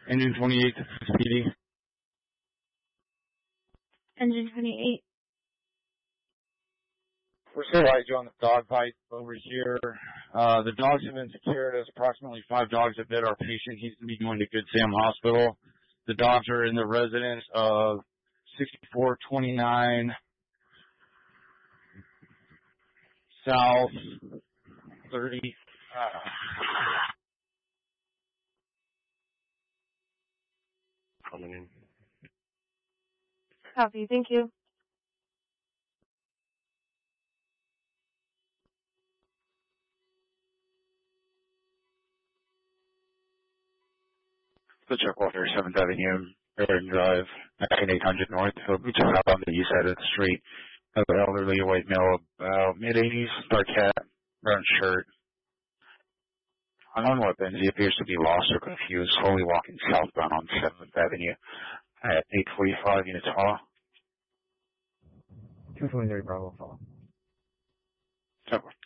Engine 28 to PD. Engine 28. We're still right on the dog fight over here. The dogs have been secured as approximately 5 dogs have bit our patient. He's going to be going to Good Sam Hospital. The dogs are in the residence of 6429 South 30. Coming in. Copy. Thank you. The check Walter 7th Avenue, Barron Drive, 19800 North. We just hop on the east side of the street. An elderly white male, about mid-80s, dark hat, brown shirt. Unknown weapons. He appears to be lost or confused, slowly walking southbound on 7th Avenue at 845 units hall. 223 Bravo Fall. Temple.